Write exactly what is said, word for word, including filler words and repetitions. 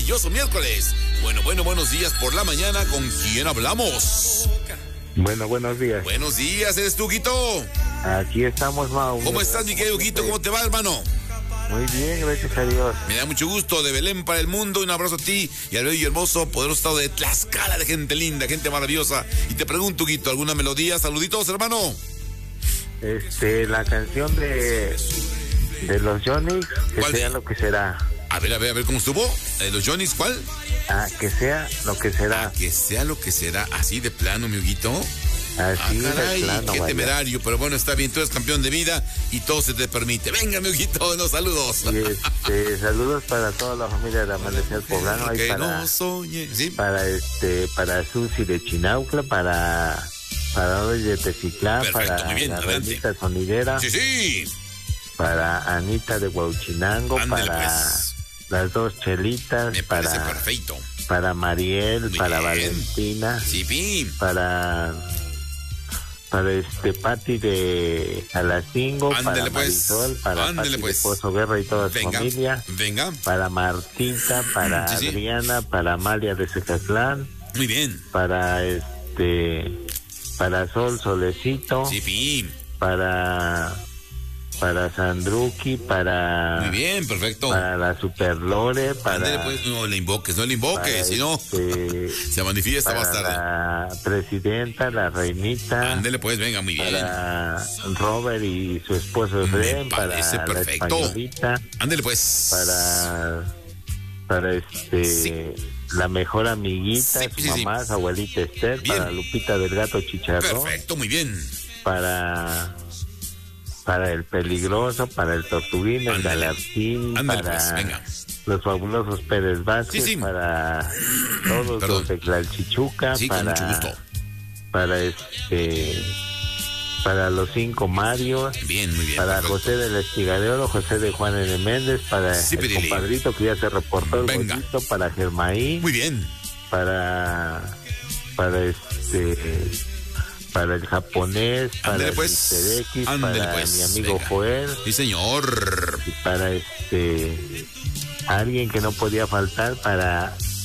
maravilloso miércoles. Bueno, bueno, buenos días por la mañana. ¿Con quién hablamos? Bueno, buenos días. Buenos días, ¿eres tú, Huguito? Aquí estamos, Mau. ¿Cómo estás, mi querido Huguito? ¿Cómo te va, hermano? Muy bien, gracias a Dios. Me da mucho gusto, de Belén para el mundo. Un abrazo a ti y al bello y hermoso, poderoso estado de Tlaxcala, de gente linda, gente maravillosa. Y te pregunto, Huguito, ¿alguna melodía? Saluditos, hermano. Este, la canción de, de los Johnny's, que sea lo que será. A ver, a ver, a ver, ¿cómo estuvo? ¿De los Johnny's cuál? Ah, que sea lo que será. Ah, que sea lo que será, así de plano, mi Huguito. Así ah, caray, de plano, qué vaya. temerario, pero bueno, está bien, tú eres campeón de vida y todo se te permite. Venga, mi Huguito, los saludos. Y este, saludos para toda la familia de Amanecer Poblano. Que y para, no soñe, ¿sí? Para este, para Susi de Chinaucla, para, para Hoy de Tecitlán, para muy bien, la adelante. Rosita Sonidera. Sí, sí. Para Anita de Huauchinango, Ándale, para pues. las dos Chelitas, Me para, parece perfecto. para Mariel, Muy para bien. Valentina, Sí, pim. para para este Pati de Alacingo, Ándele, para pues. Marisol, para Ándele, Pati pues. de Pozo Guerra y toda su Venga, familia, venga. para Martita, para Sí, sí. Adriana, para Amalia de Cecatlán, Muy bien. para este para Sol Solecito, Sí, pim. para para Sandruki, para Muy bien, perfecto. para la Super Lore, para Ándele, pues, no le invoques, no le para invoques, si no, este, se manifiesta más para tarde. la presidenta, la reinita, Ándele, pues, venga, muy bien. para Robert y su esposo Me Efraín, para parece la perfecto. españolita, Ándele, pues. para para este Sí. la mejor amiguita, Sí, su sí, sí. mamá, su abuelita Esther, Bien. para Lupita del Gato Chicharrón, Perfecto, muy bien. para para el Peligroso, para el Tortuguín, el Ándale. Galartín, Ándale, para pues, venga. los fabulosos Pérez Vázquez, Sí, sí. para todos Perdón. los de Tlalchichuca, Sí, con para, mucho gusto. para este para los cinco Marios, Bien, muy bien. para perfecto. José del Estigadero, José de Juan N. Méndez, para Sí, el Pirili. compadrito que ya se reportó, el Venga. Goyito, para Germaín, Muy bien. para para este para el japonés, para Ándele, el pues. mister X, Ándele, para pues. mi amigo Venga. Joel, Sí, señor. y para este alguien que no podía faltar, para